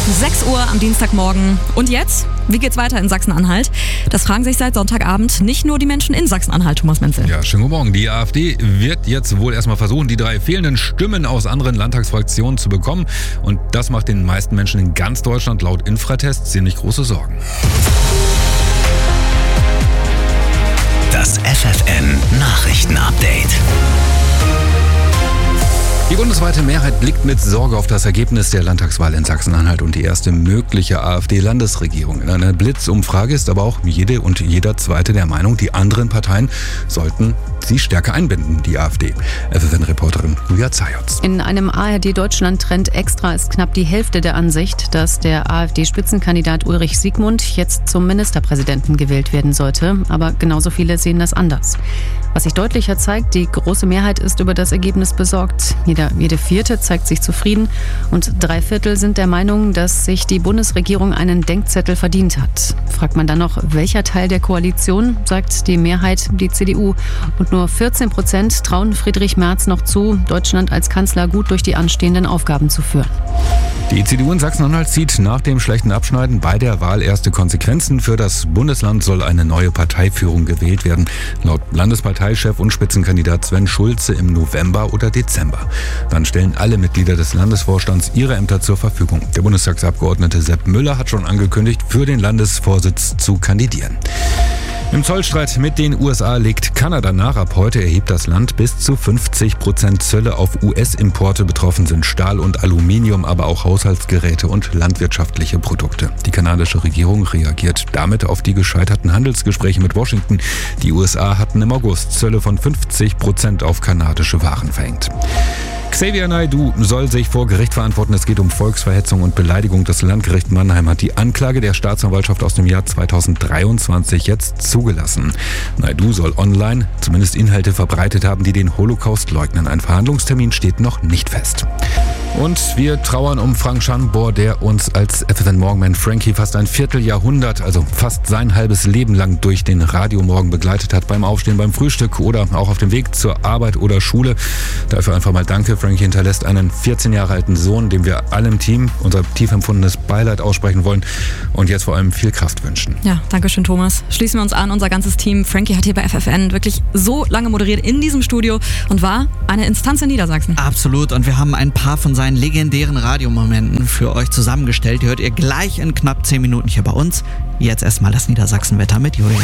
6 Uhr am Dienstagmorgen. Und jetzt? Wie geht's weiter in Sachsen-Anhalt? Das fragen sich seit Sonntagabend nicht nur die Menschen in Sachsen-Anhalt, Thomas Menzel. Ja, schönen guten Morgen. Die AfD wird jetzt wohl erstmal versuchen, die 3 fehlenden Stimmen aus anderen Landtagsfraktionen zu bekommen. Und das macht den meisten Menschen in ganz Deutschland laut Infratest ziemlich große Sorgen. Das FFN-Nachrichten-Update. Die bundesweite Mehrheit blickt mit Sorge auf das Ergebnis der Landtagswahl in Sachsen-Anhalt und die erste mögliche AfD-Landesregierung. In einer Blitzumfrage ist aber auch jede und jeder Zweite der Meinung, die anderen Parteien sollten sie stärker einbinden, die AfD. FFN-Reporterin Julia Zajotz. In einem ARD-Deutschland-Trend Extra ist knapp die Hälfte der Ansicht, dass der AfD-Spitzenkandidat Ulrich Siegmund jetzt zum Ministerpräsidenten gewählt werden sollte. Aber genauso viele sehen das anders. Was sich deutlicher zeigt, die große Mehrheit ist über das Ergebnis besorgt. Jede Vierte zeigt sich zufrieden und 3/4 sind der Meinung, dass sich die Bundesregierung einen Denkzettel verdient hat. Fragt man dann noch, welcher Teil der Koalition, sagt die Mehrheit die CDU. Und nur 14% trauen Friedrich Merz noch zu, Deutschland als Kanzler gut durch die anstehenden Aufgaben zu führen. Die CDU in Sachsen-Anhalt zieht nach dem schlechten Abschneiden bei der Wahl erste Konsequenzen. Für das Bundesland soll eine neue Parteiführung gewählt werden. Laut Landesparteichef und Spitzenkandidat Sven Schulze im November oder Dezember. Dann stellen alle Mitglieder des Landesvorstands ihre Ämter zur Verfügung. Der Bundestagsabgeordnete Sepp Müller hat schon angekündigt, für den Landesvorsitz zu kandidieren. Im Zollstreit mit den USA legt Kanada nach. Ab heute erhebt das Land bis zu 50% Zölle auf US-Importe. Betroffen sind Stahl und Aluminium, aber auch Haushaltsgeräte und landwirtschaftliche Produkte. Die kanadische Regierung reagiert damit auf die gescheiterten Handelsgespräche mit Washington. Die USA hatten im August Zölle von 50% auf kanadische Waren verhängt. Xavier Naidoo soll sich vor Gericht verantworten. Es geht um Volksverhetzung und Beleidigung. Das Landgericht Mannheim hat die Anklage der Staatsanwaltschaft aus dem Jahr 2023 jetzt zugelassen. Naidoo soll online zumindest Inhalte verbreitet haben, die den Holocaust leugnen. Ein Verhandlungstermin steht noch nicht fest. Und wir trauern um Frank Schanbohr, der uns als FFN-Morgenman Frankie fast ein Vierteljahrhundert, also fast sein halbes Leben lang durch den Radiomorgen begleitet hat, beim Aufstehen, beim Frühstück oder auch auf dem Weg zur Arbeit oder Schule. Dafür einfach mal danke. Frankie hinterlässt einen 14 Jahre alten Sohn, dem wir alle im Team unser tief empfundenes Beileid aussprechen wollen und jetzt vor allem viel Kraft wünschen. Ja, danke schön, Thomas. Schließen wir uns an, unser ganzes Team. Frankie hat hier bei FFN wirklich so lange moderiert in diesem Studio und war eine Instanz in Niedersachsen. Absolut, und wir haben ein paar von seinen legendären Radiomomenten für euch zusammengestellt. Die hört ihr gleich in knapp 10 Minuten hier bei uns. Jetzt erstmal das Niedersachsenwetter mit Julia.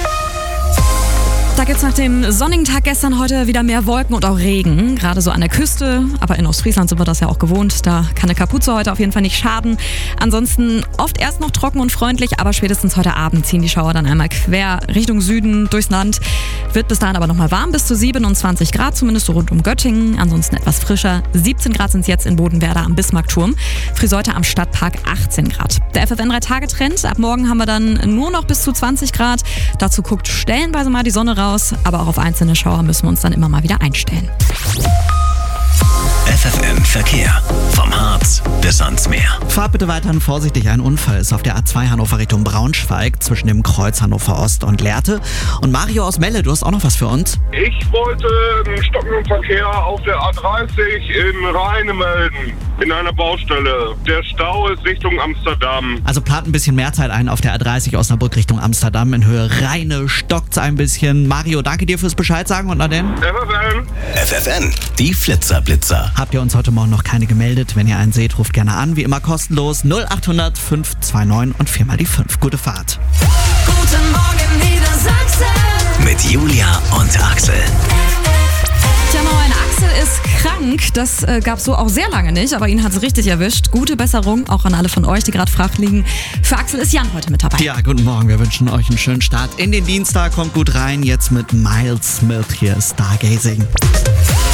Da gibt's nach dem sonnigen Tag gestern heute wieder mehr Wolken und auch Regen. Gerade so an der Küste, aber in Ostfriesland sind wir das ja auch gewohnt. Da kann eine Kapuze heute auf jeden Fall nicht schaden. Ansonsten oft erst noch trocken und freundlich, aber spätestens heute Abend ziehen die Schauer dann einmal quer Richtung Süden durchs Land. Wird bis dahin aber nochmal warm, bis zu 27 Grad, zumindest so rund um Göttingen. Ansonsten etwas frischer. 17 Grad sind es jetzt in Bodenwerder am Bismarckturm. Friseute am Stadtpark 18 Grad. Der FFN 3-Tage-Trend. Ab morgen haben wir dann nur noch bis zu 20 Grad. Dazu guckt stellenweise mal die Sonne raus. Aber auch auf einzelne Schauer müssen wir uns dann immer mal wieder einstellen. FFN Verkehr. Vom Harz bis ans Meer. Fahrt bitte weiterhin vorsichtig. Ein Unfall ist auf der A2 Hannover Richtung Braunschweig zwischen dem Kreuz Hannover Ost und Lehrte. Und Mario aus Melle, du hast auch noch was für uns? Ich wollte einen stockenden Verkehr auf der A30 in Rheine melden. In einer Baustelle. Der Stau ist Richtung Amsterdam. Also plant ein bisschen mehr Zeit ein auf der A30 Osnabrück Richtung Amsterdam. In Höhe Rheine stockt's ein bisschen. Mario, danke dir fürs Bescheid sagen und Aden. FFN, die Flitzerblitzer. Habt ihr uns heute Morgen noch keine gemeldet? Wenn ihr einen seht, ruft gerne an. Wie immer kostenlos 0800 529 und 4 mal die 5. Gute Fahrt. Guten Morgen Niedersachsen. Mit Julia und Axel. Tja, mein Axel ist krank. Das gab es so auch sehr lange nicht, aber ihn hat es richtig erwischt. Gute Besserung, auch an alle von euch, die gerade flach liegen. Für Axel ist Jan heute mit dabei. Ja, guten Morgen. Wir wünschen euch einen schönen Start in den Dienstag. Kommt gut rein. Jetzt mit Miles Smith hier Stargazing.